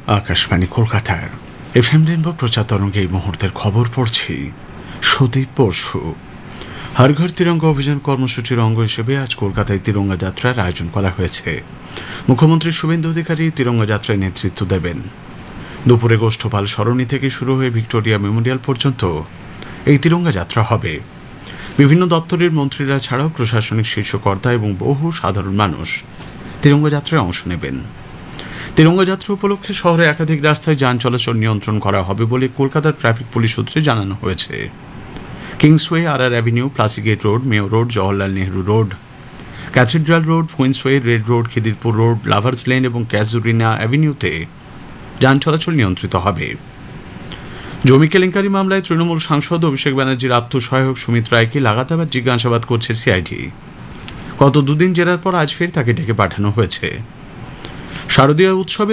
আকাশবাণী কলকাতার FM rainbow প্রচার তরঙ্গে এই মুহূর্তের খবর পড়ছি সুদীপ পরশু। হর ঘর তিরঙ্গা অভিযান কর্মসূচির অঙ্গ হিসেবে আজ কলকাতায় তিরঙ্গা যাত্রার আয়োজন করা হয়েছে। মুখ্যমন্ত্রী শুভেন্দু অধিকারী তিরঙ্গা যাত্রায় নেতৃত্ব দেবেন। দুপুরে গোষ্ঠপাল সরণি থেকে শুরু হয়ে ভিক্টোরিয়া মেমোরিয়াল পর্যন্ত এই তিরঙ্গা যাত্রা হবে। বিভিন্ন দপ্তরের মন্ত্রীরা ছাড়াও প্রশাসনিক শীর্ষকর্তা এবং বহু সাধারণ মানুষ তিরঙ্গা যাত্রায় অংশ নেবেন। তিরঙ্গা যাত্রা উপলক্ষে শহরে একাধিক রাস্তায় যান চলাচল নিয়ন্ত্রণ করা হবে বলে কলকাতার ট্রাফিক পুলিশ সূত্রে জানানো হয়েছে। কিংসওয়ে, আর avenue, প্লাসিগেট road, mayor road, Jawaharlal Nehru road, cathedral road, কুইন্সওয়ে, red road, Khidirpur road, lovers lane এবং ক্যাজুরিনা অ্যাভিনিউতে যান চলাচল নিয়ন্ত্রিত হবে। জমি কেলেঙ্কারি মামলায় তৃণমূল সাংসদ অভিষেক ব্যানার্জির আত্মসহায়ক সুমিত রায়কে লাগাতার জিজ্ঞাসাবাদ করছে সিআইডি। গত দুদিন জেরার পর আজ ফের তাকে ডেকে পাঠানো হয়েছে। শারদীয় উৎসবে